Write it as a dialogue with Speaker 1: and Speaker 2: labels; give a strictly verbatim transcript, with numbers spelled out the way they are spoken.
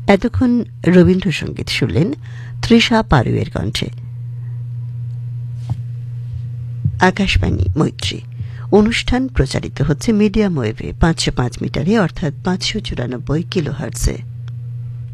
Speaker 1: এতক্ষণ রবীন্দ্রসঙ্গীত শুনলেন তৃষা পারুয়ের কণ্ঠে। আকাশবাণী মৈত্রী অনুষ্ঠান প্রচারিত হচ্ছে মিডিয়াম ওয়েভে পাঁচশো পাঁচ মিটারে অর্থাৎ পাঁচশো চুরানব্বই কিলো হার্টজে।